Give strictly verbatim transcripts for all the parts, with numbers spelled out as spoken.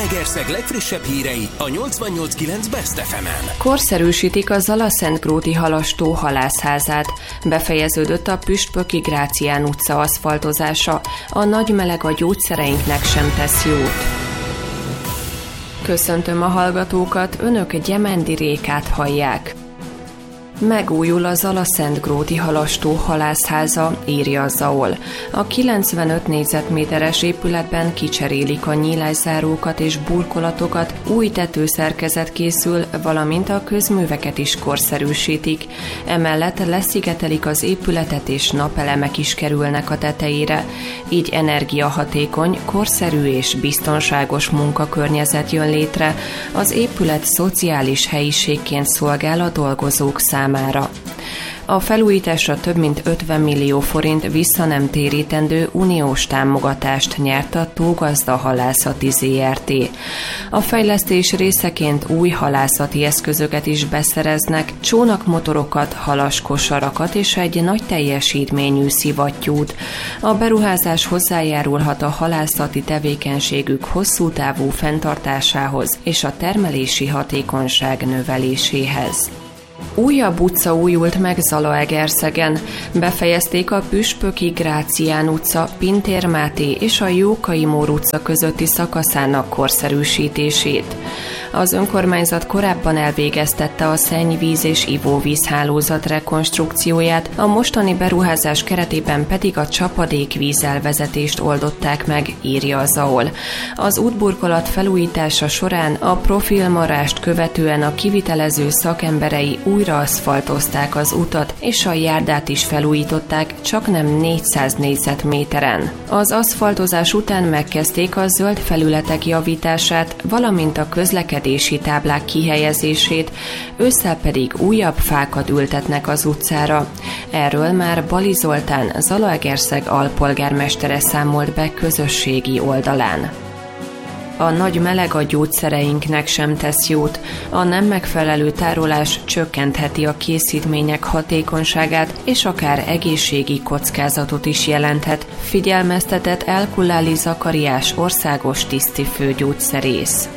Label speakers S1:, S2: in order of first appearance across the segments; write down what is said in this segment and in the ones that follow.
S1: Zalaegerszeg legfrissebb hírei a nyolcvannyolc kilenc Best ef emen.
S2: Korszerűsítik a Zalaszentgróti Halastó halászházát. Befejeződött a Püspöki Grácián utca aszfaltozása. A nagy meleg a gyógyszereinknek sem tesz jót. Köszöntöm a hallgatókat, önök Gyemendi Rékát hallják. Megújul a Zalaszentgróti Halastó halászháza, írja a Zaol. A kilencvenöt négyzetméteres épületben kicserélik a nyílászárókat és burkolatokat, új tetőszerkezet készül, valamint a közműveket is korszerűsítik. Emellett leszigetelik az épületet és napelemek is kerülnek a tetejére. Így energiahatékony, korszerű és biztonságos munkakörnyezet jön létre. Az épület szociális helyiségként szolgál a dolgozók számára. Számára. A felújításra több mint ötven millió forint visszanemtérítendő uniós támogatást nyert a Tógazda Halászati zé er té. A fejlesztés részeként új halászati eszközöket is beszereznek, csónakmotorokat, halaskosarakat és egy nagy teljesítményű szivattyút. A beruházás hozzájárulhat a halászati tevékenységük hosszú távú fenntartásához és a termelési hatékonyság növeléséhez. Újabb utca újult meg Zalaegerszegen. Befejezték a Püspöki Grácián utca, Pintér Máté és a Jókai Mór utca közötti szakaszának korszerűsítését. Az önkormányzat korábban elvégeztette a szennyvíz és ivóvízhálózat rekonstrukcióját, a mostani beruházás keretében pedig a csapadékvízelvezetést oldották meg, írja a Zaol. Az útburkolat felújítása során a profilmarást követően a kivitelező szakemberei újra aszfaltozták az utat, és a járdát is felújították, csak nem négyszáz négyzetméteren. Az aszfaltozás után megkezdték a zöld felületek javítását, valamint a közlekedési táblák kihelyezését, ősszel pedig újabb fákat ültetnek az utcára. Erről már Bali Zoltán, Zalaegerszeg alpolgármestere számolt be közösségi oldalán. A nagy meleg a gyógyszereinknek sem tesz jót. A nem megfelelő tárolás csökkentheti a készítmények hatékonyságát, és akár egészségi kockázatot is jelenthet, figyelmeztetett Elkulláli Zakariás országos tisztifőgyógyszerész.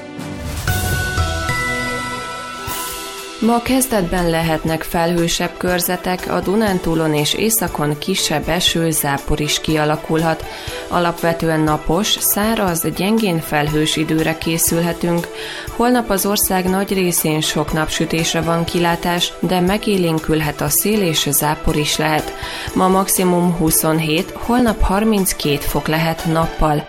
S2: Ma kezdetben lehetnek felhősebb körzetek, a Dunántúlon és északon kisebb eső, zápor is kialakulhat. Alapvetően napos, száraz, gyengén felhős időre készülhetünk. Holnap az ország nagy részén sok napsütésre van kilátás, de megélénkülhet a szél és zápor is lehet. Ma maximum huszonhét, holnap harminckét fok lehet nappal.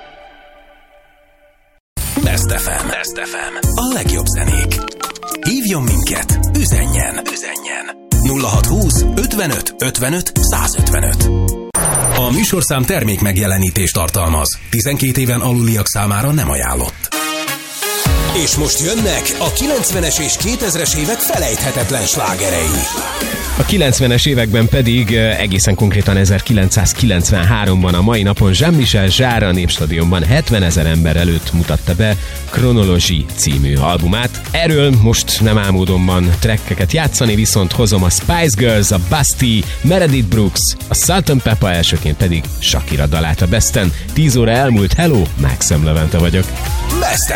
S1: Best ef em. Best ef em. A legjobb zenék. Hívjon minket, üzenjen, üzenjen. nulla hatszázhúsz ötvenöt ötvenöt százötvenöt. A műsorszám termék megjelenítést tartalmaz. tizenkét éven aluliak számára nem ajánlott. És most jönnek a kilencvenes és kétezres évek felejthetetlen slágerei.
S3: A kilencvenes években pedig egészen konkrétan ezerkilencszázkilencvenháromban a mai napon Jean-Michel Jarre a Népstadionban hetvenezer ember előtt mutatta be Chronology című albumát. Erről most nem álmodomban trekkeket játszani, viszont hozom a Spice Girls, a Bastille, Meredith Brooks, a Salt and Pepper, elsőként pedig Shakira dalát a Besten. tíz óra elmúlt, hello, Maxim Levente vagyok.
S1: Best